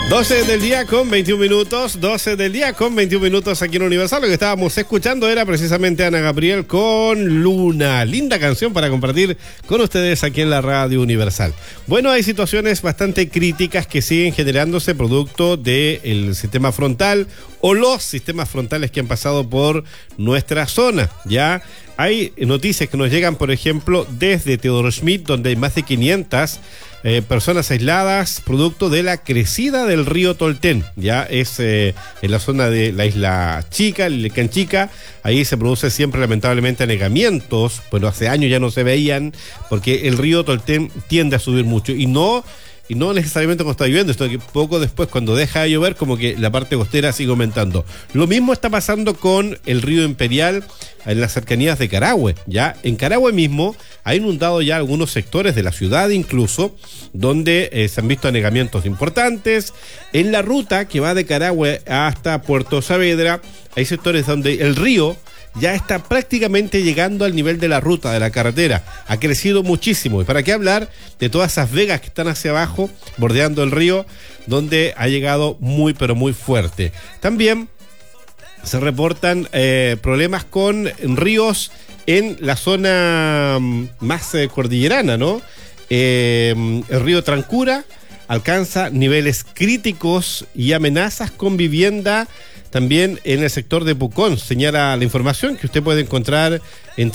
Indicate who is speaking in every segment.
Speaker 1: 12 del día con 21 minutos, 12 del día con 21 minutos aquí en Universal. Lo que estábamos escuchando era precisamente Ana Gabriel con Luna. Linda canción para compartir con ustedes aquí en la Radio Universal. Bueno, hay situaciones bastante críticas que siguen generándose producto del sistema frontal o los sistemas frontales que han pasado por nuestra zona. Ya hay noticias que nos llegan, por ejemplo, desde Teodoro Schmidt, donde hay más de 500 personas aisladas producto de la crecida del río Tolten. Ya es en la zona de la isla Chica, el Canchica. Ahí se produce siempre lamentablemente anegamientos, pero hace años ya no se veían porque el río Tolten tiende a subir mucho y no necesariamente cuando está lloviendo, esto que poco después cuando deja de llover como que la parte costera sigue aumentando. Lo mismo está pasando con el río Imperial en las cercanías de Carahue. Ya en Carahue mismo ha inundado ya algunos sectores de la ciudad incluso, donde se han visto anegamientos importantes. En la ruta que va de Carahue hasta Puerto Saavedra hay sectores donde el río ya está prácticamente llegando al nivel de la ruta, de la carretera. Ha crecido muchísimo. ¿Y para qué hablar de todas esas vegas que están hacia abajo, bordeando el río, donde ha llegado muy, pero muy fuerte? También se reportan problemas con ríos en la zona más cordillerana, ¿no? El río Trancura alcanza niveles críticos y amenazas con vivienda también en el sector de Pucón. Señala la información que usted puede encontrar en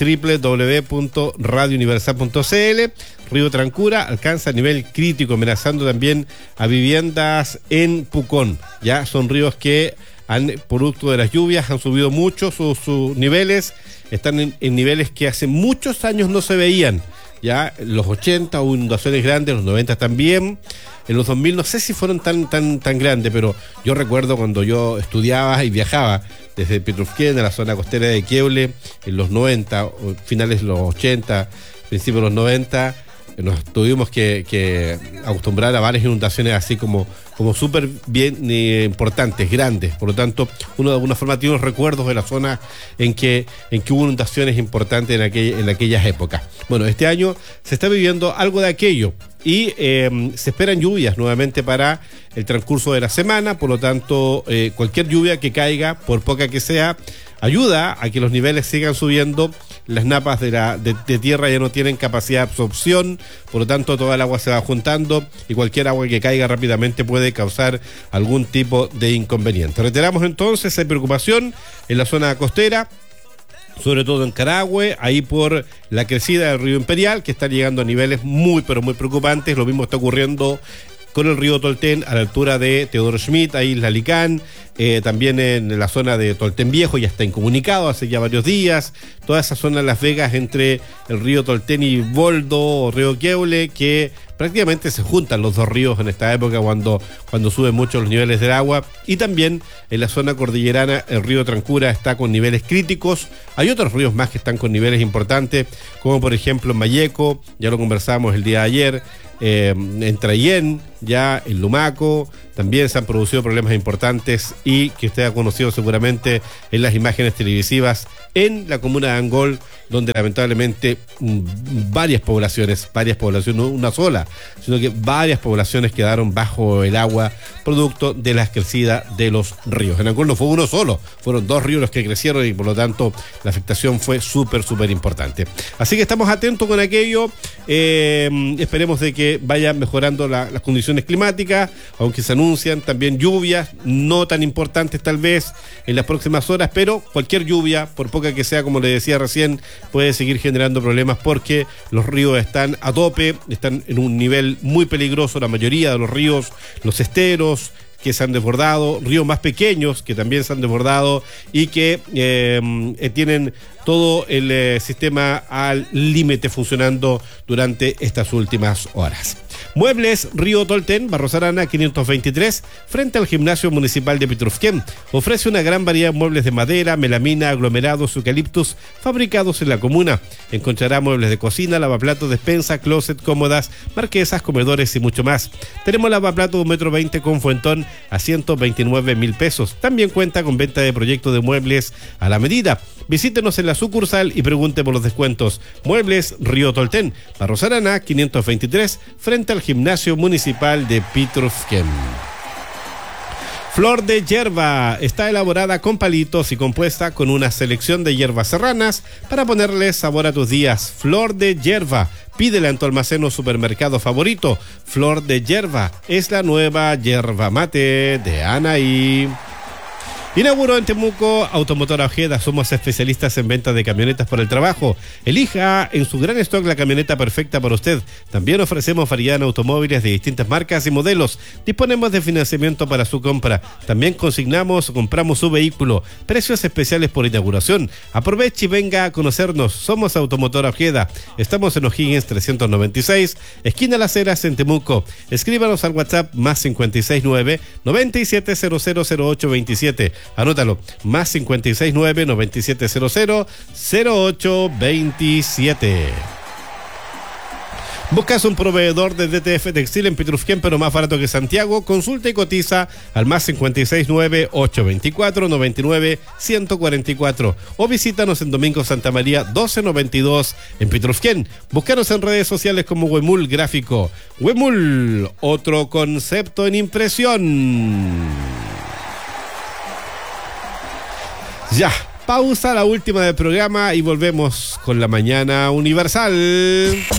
Speaker 1: www.radiouniversal.cl. Río Trancura alcanza nivel crítico, amenazando también a viviendas en Pucón. Ya son ríos que producto de las lluvias, han subido mucho sus niveles, están en niveles que hace muchos años no se veían. Ya en los 80 hubo inundaciones grandes, en los 90 también. En los 2000 no sé si fueron tan grandes, pero yo recuerdo cuando yo estudiaba y viajaba desde Petrufquén a la zona costera de Quieble en los 90, finales de los 80, principios de los 90, nos tuvimos que acostumbrar a varias inundaciones así como súper bien importantes, grandes. Por lo tanto, uno de alguna forma tiene unos recuerdos de la zona en que hubo inundaciones importantes en aquellas épocas. Bueno, este año se está viviendo algo de aquello y se esperan lluvias nuevamente para el transcurso de la semana. Por lo tanto, cualquier lluvia que caiga, por poca que sea, ayuda a que los niveles sigan subiendo. Las napas de tierra ya no tienen capacidad de absorción, por lo tanto toda el agua se va juntando y cualquier agua que caiga rápidamente puede causar algún tipo de inconveniente. Reiteramos entonces, hay preocupación en la zona costera, sobre todo en Carahue, ahí por la crecida del río Imperial, que está llegando a niveles muy, pero muy preocupantes. Lo mismo está ocurriendo con el río Tolten a la altura de Teodoro Schmidt, ahí en Lalicán, también en la zona de Tolten Viejo, ya está incomunicado hace ya varios días. Toda esa zona de Las Vegas entre el río Tolten y Boldo o río Quieule, que prácticamente se juntan los dos ríos en esta época cuando suben mucho los niveles del agua. Y también en la zona cordillerana el río Trancura está con niveles críticos. Hay otros ríos más que están con niveles importantes, como por ejemplo en Malleco, ya lo conversamos el día de ayer, en Trayén, ya en Lumaco, también se han producido problemas importantes y que usted ha conocido seguramente en las imágenes televisivas en la comuna de Angol, donde lamentablemente varias poblaciones, no una sola, sino que varias poblaciones quedaron bajo el agua producto de la crecida de los ríos. En Angol no fue uno solo, fueron dos ríos los que crecieron y por lo tanto la afectación fue súper importante. Así que estamos atentos con aquello, esperemos de que vayan mejorando las condiciones climáticas, aunque se anuncian también lluvias, no tan importantes tal vez en las próximas horas, pero cualquier lluvia, por poca que sea, como le decía recién, puede seguir generando problemas porque los ríos están a tope, están en un nivel muy peligroso, la mayoría de los ríos, los esteros que se han desbordado, ríos más pequeños que también se han desbordado y que tienen todo el sistema al límite funcionando durante estas últimas horas. Muebles Río Tolten, Barros Arana 523, frente al Gimnasio Municipal de Petrufquén. Ofrece una gran variedad de muebles de madera, melamina, aglomerados, eucaliptus, fabricados en la comuna. Encontrará muebles de cocina, lavaplatos, despensa, closet, cómodas, marquesas, comedores y mucho más. Tenemos lavaplatos de 1,20 m con fuentón a 129,000 pesos. También cuenta con venta de proyectos de muebles a la medida. Visítenos en la sucursal y pregunte por los descuentos. Muebles Río Tolten, Barros Arana 523, frente al Gimnasio Municipal de Petrufquén. Flor de Hierba está elaborada con palitos y compuesta con una selección de hierbas serranas para ponerle sabor a tus días. Flor de Hierba, pídela en tu almacén o supermercado favorito. Flor de Hierba es la nueva yerba mate de Anaí. Inauguró en Temuco Automotora Ojeda. Somos especialistas en ventas de camionetas por el trabajo. Elija en su gran stock la camioneta perfecta para usted. También ofrecemos variedad en automóviles de distintas marcas y modelos. Disponemos de financiamiento para su compra. También consignamos o compramos su vehículo. Precios especiales por inauguración. Aproveche y venga a conocernos. Somos Automotora Ojeda. Estamos en O'Higgins 396, esquina Las Heras, en Temuco. Escríbanos al WhatsApp más 569 97000827. Anótalo, más 569 97000827. ¿Buscas un proveedor de DTF Textil en Pitrufquén, pero más barato que Santiago? Consulta y cotiza al más 569-824-99-144 o visítanos en Domingo Santa María 1292 en Pitrufquén. Búscanos en redes sociales como Huemul Gráfico. Huemul, otro concepto en impresión. Ya, pausa, la última del programa y volvemos con la mañana universal.
Speaker 2: Es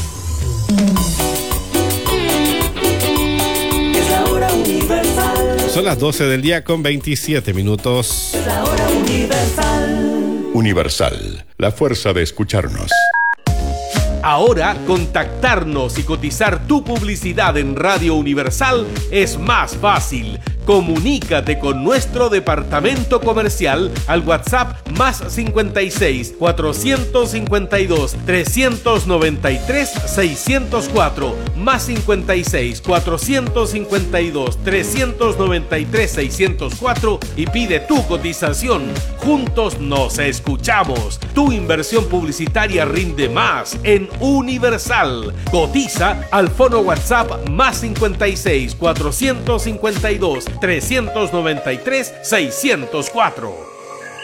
Speaker 2: la hora universal.
Speaker 1: Son las 12 del día con 27 minutos.
Speaker 2: Es la hora universal.
Speaker 3: Universal, la fuerza de escucharnos.
Speaker 4: Ahora, contactarnos y cotizar tu publicidad en Radio Universal es más fácil. Comunícate con nuestro departamento comercial al WhatsApp más 56 452 393 604, más 56 452 393 604 y pide tu cotización. Juntos nos escuchamos. Tu inversión publicitaria rinde más en Universal. Cotiza al fono WhatsApp más 56 452 393 604.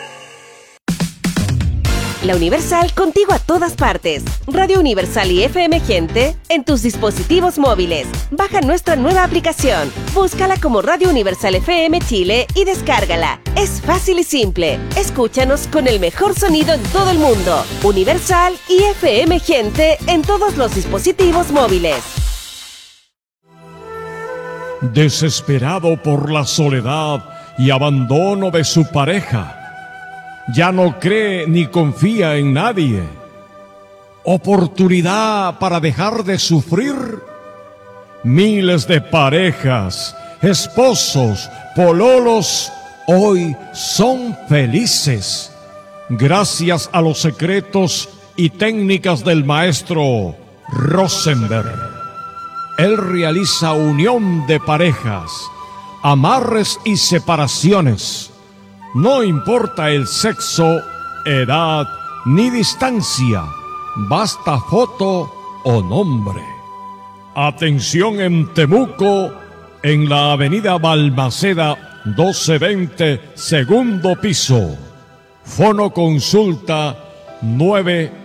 Speaker 5: La Universal, contigo a todas partes. Radio Universal y FM Gente en tus dispositivos móviles. Baja nuestra nueva aplicación. Búscala como Radio Universal FM Chile y descárgala. Es fácil y simple. Escúchanos con el mejor sonido en todo el mundo. Universal y FM Gente en todos los dispositivos móviles.
Speaker 6: Desesperado por la soledad y abandono de su pareja, ya no cree ni confía en nadie. Oportunidad para dejar de sufrir. Miles de parejas, esposos, pololos, hoy son felices gracias a los secretos y técnicas del maestro Rosenberg. Él realiza unión de parejas, amarres y separaciones. No importa el sexo, edad ni distancia, basta foto o nombre. Atención en Temuco, en la avenida Balmaceda 1220, segundo piso. Fono consulta 9